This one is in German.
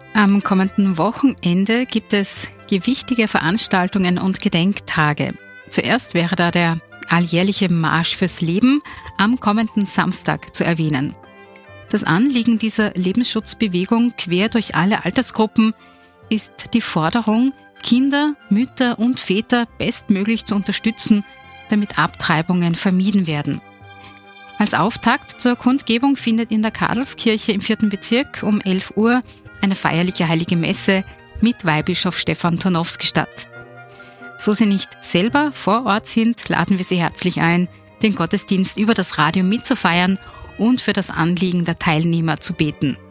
Am kommenden Wochenende gibt es gewichtige Veranstaltungen und Gedenktage. Zuerst wäre da der alljährliche Marsch fürs Leben am kommenden Samstag zu erwähnen. Das Anliegen dieser Lebensschutzbewegung quer durch alle Altersgruppen ist die Forderung, Kinder, Mütter und Väter bestmöglich zu unterstützen, damit Abtreibungen vermieden werden. Als Auftakt zur Kundgebung findet in der Karlskirche im 4. Bezirk um 11 Uhr eine feierliche Heilige Messe mit Weihbischof Stefan Tornowski statt. So Sie nicht selber vor Ort sind, laden wir Sie herzlich ein, den Gottesdienst über das Radio mitzufeiern und für das Anliegen der Teilnehmer zu beten.